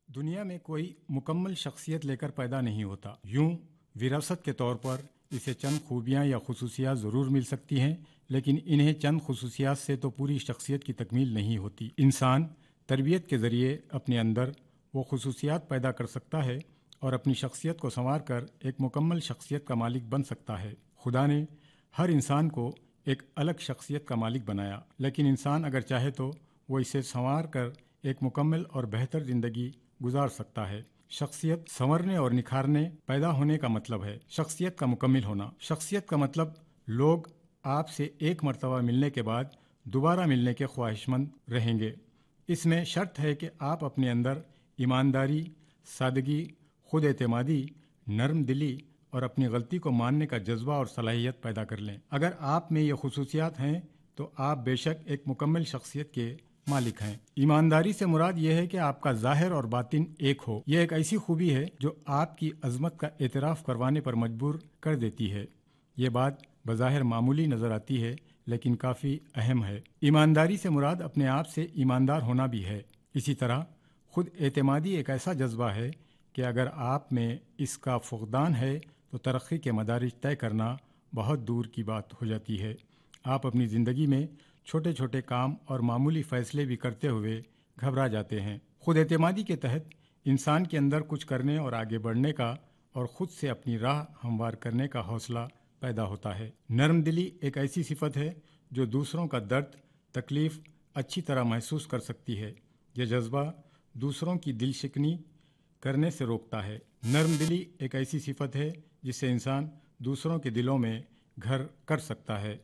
دنیا میں کوئی مکمل شخصیت لے کر پیدا نہیں ہوتا. یوں وراثت کے طور پر اسے چند خوبیاں یا خصوصیات ضرور مل سکتی ہیں، لیکن انہیں چند خصوصیات سے تو پوری شخصیت کی تکمیل نہیں ہوتی. انسان تربیت کے ذریعے اپنے اندر وہ خصوصیات پیدا کر سکتا ہے اور اپنی شخصیت کو سنوار کر ایک مکمل شخصیت کا مالک بن سکتا ہے. خدا نے ہر انسان کو ایک الگ شخصیت کا مالک بنایا، لیکن انسان اگر چاہے تو وہ اسے سنوار کر ایک مکمل اور بہتر زندگی گزار سکتا ہے. شخصیت سنورنے اور نکھارنے پیدا ہونے کا مطلب ہے شخصیت کا مکمل ہونا. شخصیت کا مطلب لوگ آپ سے ایک مرتبہ ملنے کے بعد دوبارہ ملنے کے خواہشمند رہیں گے. اس میں شرط ہے کہ آپ اپنے اندر ایمانداری، سادگی، خود اعتمادی، نرم دلی اور اپنی غلطی کو ماننے کا جذبہ اور صلاحیت پیدا کر لیں. اگر آپ میں یہ خصوصیات ہیں تو آپ بے شک ایک مکمل شخصیت کے مالک ہیں. ایمانداری سے مراد یہ ہے کہ آپ کا ظاہر اور باطن ایک ہو. یہ ایک ایسی خوبی ہے جو آپ کی عظمت کا اعتراف کروانے پر مجبور کر دیتی ہے. یہ بات بظاہر معمولی نظر آتی ہے لیکن کافی اہم ہے. ایمانداری سے مراد اپنے آپ سے ایماندار ہونا بھی ہے. اسی طرح خود اعتمادی ایک ایسا جذبہ ہے کہ اگر آپ میں اس کا فقدان ہے تو ترقی کے مدارج طے کرنا بہت دور کی بات ہو جاتی ہے. آپ اپنی زندگی میں چھوٹے چھوٹے کام اور معمولی فیصلے بھی کرتے ہوئے گھبرا جاتے ہیں. خود اعتمادی کے تحت انسان کے اندر کچھ کرنے اور آگے بڑھنے کا اور خود سے اپنی راہ ہموار کرنے کا حوصلہ پیدا ہوتا ہے. نرم دلی ایک ایسی صفت ہے جو دوسروں کا درد، تکلیف اچھی طرح محسوس کر سکتی ہے. یہ جذبہ دوسروں کی دل شکنی کرنے سے روکتا ہے. نرم دلی ایک ایسی صفت ہے جس سے انسان دوسروں کے دلوں میں گھر کر سکتا ہے.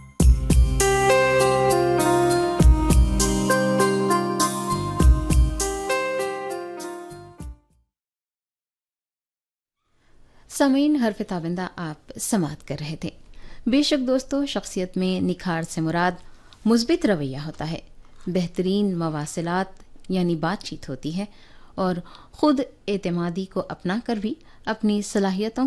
سامعین، حرف تابندہ آپ سماعت کر رہے تھے. بے شک دوستو، شخصیت میں نکھار سے مراد مثبت رویہ ہوتا ہے، بہترین مواصلات یعنی بات چیت ہوتی ہے اور خود اعتمادی کو اپنا کر بھی اپنی صلاحیتوں